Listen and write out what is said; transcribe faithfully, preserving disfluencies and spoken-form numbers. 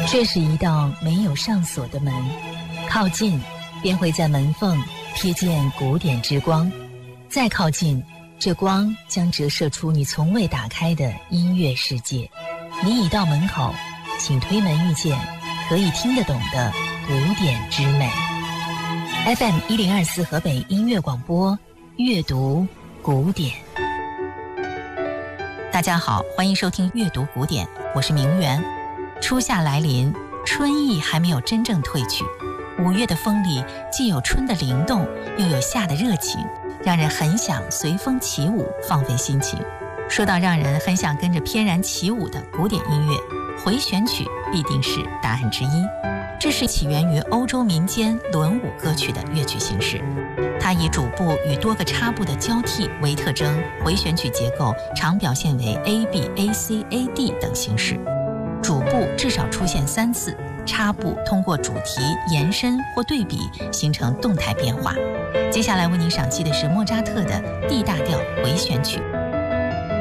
这是一道没有上锁的门，靠近便会在门缝瞥见古典之光，再靠近，这光将折射出你从未打开的音乐世界。你已到门口，请推门遇见可以听得懂的古典之美。 F M 一零二四河北音乐广播，阅读古典。大家好，欢迎收听阅读古典，我是明媛。初夏来临，春意还没有真正褪去，五月的风里既有春的灵动，又有夏的热情，让人很想随风起舞，放飞心情。说到让人很想跟着翩然起舞的古典音乐，回旋曲必定是答案之一。这是起源于欧洲民间轮舞歌曲的乐曲形式，它以主部与多个插部的交替为特征，回旋曲结构常表现为 A B A C A D 等形式，主部至少出现三次，插部通过主题延伸或对比形成动态变化。接下来为您赏析的是莫扎特的 D 大调回旋曲。